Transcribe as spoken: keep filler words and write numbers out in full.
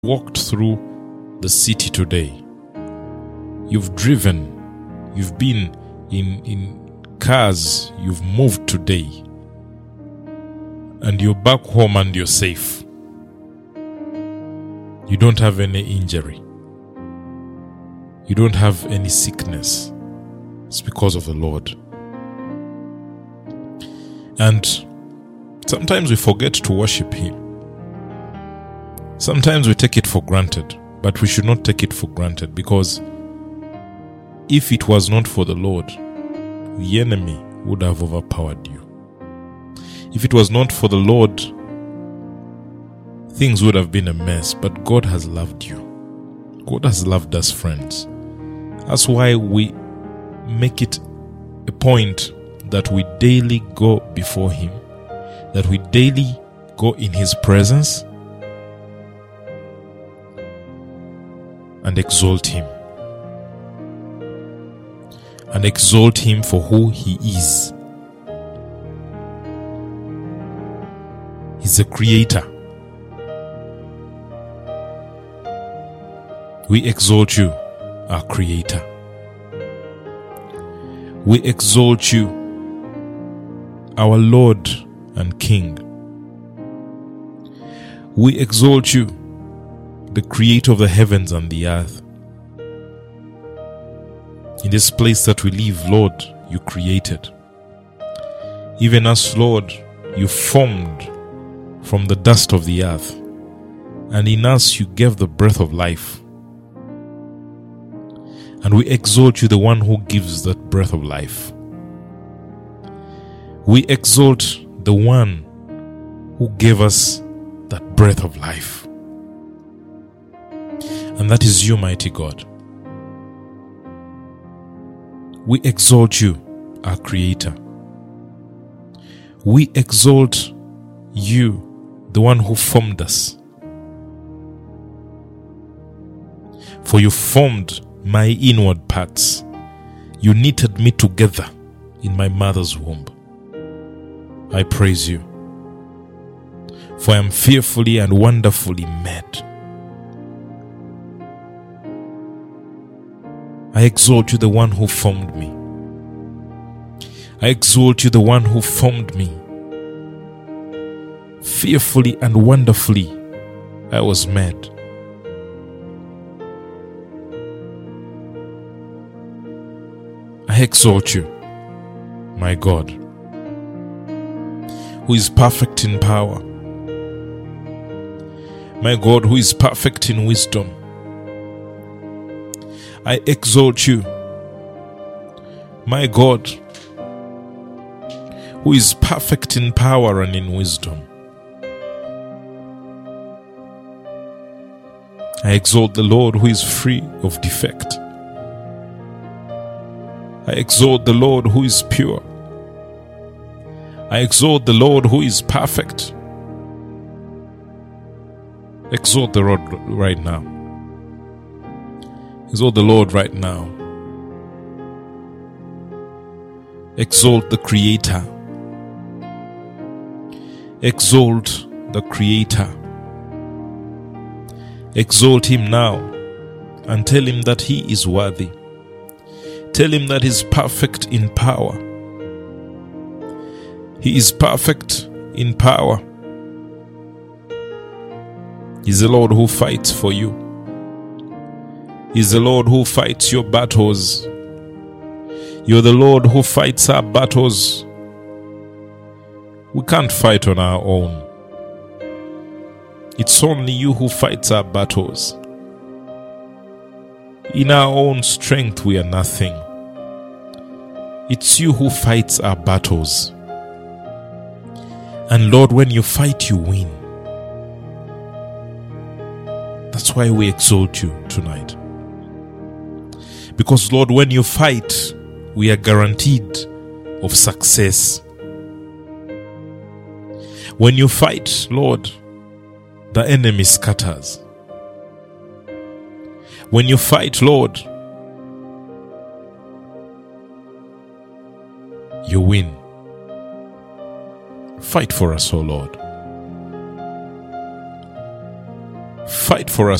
walked through the city today, you've driven, you've been in, in cars, you've moved today, and you're back home and you're safe. You don't have any injury. You don't have any sickness. It's because of the Lord. And sometimes we forget to worship Him. Sometimes we take it for granted, but we should not take it for granted, because if it was not for the Lord, the enemy would have overpowered you. If it was not for the Lord, things would have been a mess, but God has loved you. God has loved us, friends. That's why we make it a point that we daily go before Him, that we daily go in His presence and exalt Him. And exalt Him for who He is. He's a creator. We exalt you, our Creator. We exalt you, our Lord and King. We exalt you, the Creator of the heavens and the earth. In this place that we live, Lord, you created. Even us, Lord, you formed from the dust of the earth, and in us you gave the breath of life. And we exalt you, the one who gives that breath of life. We exalt the one who gave us that breath of life. And that is you, mighty God. We exalt you, our Creator. We exalt you, the one who formed us. For you formed my inward parts. You knitted me together in my mother's womb. I praise you, for I am fearfully and wonderfully made. I exalt you, the one who formed me. I exalt you, the one who formed me. Fearfully and wonderfully I was made. I exalt you, my God, who is perfect in power. My God, who is perfect in wisdom. I exalt you, my God, who is perfect in power and in wisdom. I exalt the Lord, who is free of defect. I exalt the Lord, who is pure. I exalt the Lord, who is perfect. Exalt the Lord right now. Exalt the Lord right now. Exalt the Creator. Exalt the Creator. Exalt Him now and tell Him that He is worthy. Tell Him that He is perfect in power. He is perfect in power. He's the Lord who fights for you. He's the Lord who fights your battles. You're the Lord who fights our battles. We can't fight on our own. It's only you who fights our battles. In our own strength, we are nothing. It's you who fights our battles. And Lord, when you fight, you win. That's why we exalt you tonight. Because Lord, when you fight, we are guaranteed of success. When you fight, Lord, the enemy scatters. When you fight, Lord, you win. Fight for us, O Lord. fight for us